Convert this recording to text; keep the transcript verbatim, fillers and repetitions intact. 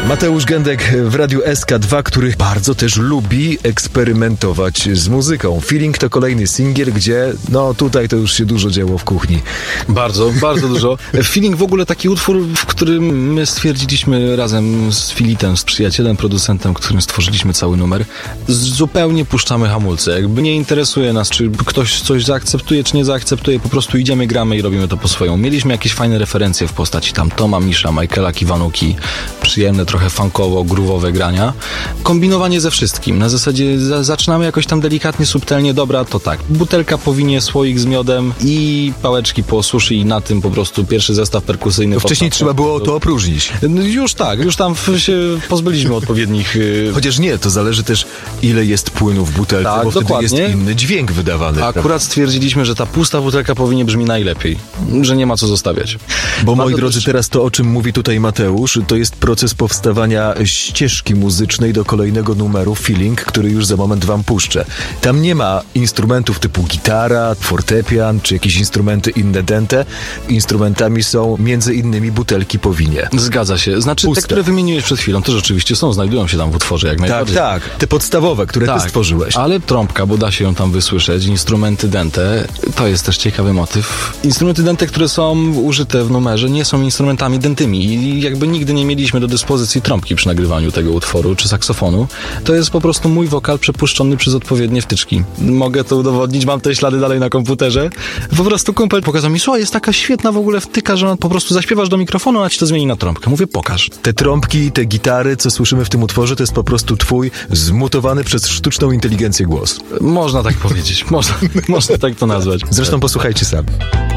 Mateusz Gędek w Radiu S K dwa, który bardzo też lubi eksperymentować z muzyką. Feeling to kolejny singiel, gdzie no tutaj to już się dużo działo w kuchni. Bardzo, bardzo dużo. Feeling w ogóle taki utwór, w którym my stwierdziliśmy razem z Filitem, z przyjacielem, producentem, którym stworzyliśmy cały numer, zupełnie puszczamy hamulce. Jakby nie interesuje nas, czy ktoś coś zaakceptuje, czy nie zaakceptuje, po prostu idziemy, gramy i robimy to po swojemu. Mieliśmy jakieś fajne referencje w postaci tam Toma Misza, Michaela Kiwanuki, przyjemne, trochę funkowo, groove'owe grania. Kombinowanie ze wszystkim. Na zasadzie za, zaczynamy jakoś tam delikatnie, subtelnie, dobra, to tak. Butelka po winie, słoik z miodem i pałeczki po sushi i na tym po prostu pierwszy zestaw perkusyjny. To wcześniej trzeba było to opróżnić. No już tak, już tam się pozbyliśmy odpowiednich... Chociaż nie, to zależy też ile jest płynu w butelce, tak, bo dokładnie. wtedy jest inny dźwięk wydawany. Akurat prawda? stwierdziliśmy, że ta pusta butelka powinien brzmi najlepiej, że nie ma co zostawiać. Bo ma moi to drodzy, też... teraz to, o czym mówi tutaj Mateusz, to jest proces powstawania ścieżki muzycznej do kolejnego numeru Feeling, który już za moment wam puszczę. Tam nie ma instrumentów typu gitara, fortepian, czy jakieś instrumenty inne dente. Instrumentami są między innymi butelki po winie. Zgadza się. Znaczy Puste. te, które wymieniłeś przed chwilą, to rzeczywiście są, znajdują się tam w utworze jak Tak, najbardziej. tak. Te podstawowe, które Tak, ty stworzyłeś. ale trąbka, bo da się ją tam wysłyszeć, instrumenty dente, to jest też ciekawy motyw. Instrumenty dente, które są użyte w numerze, nie są instrumentami dentymi i jakby nigdy nie mieliśmy do dyspozycji trąbki przy nagrywaniu tego utworu, czy saksofonu. To jest po prostu mój wokal przepuszczony przez odpowiednie wtyczki. Mogę to udowodnić, mam te ślady dalej na komputerze. Po prostu kumpel pokazał mi, słuchaj, jest taka świetna w ogóle wtyka, że po prostu zaśpiewasz do mikrofonu, a ci to zmieni na trąbkę. Mówię, pokaż. Te trąbki, te gitary, co słyszymy w tym utworze, to jest po prostu twój zmutowany przez sztuczną inteligencję głos. Można tak powiedzieć. Można, można tak to nazwać. Zresztą posłuchajcie sami.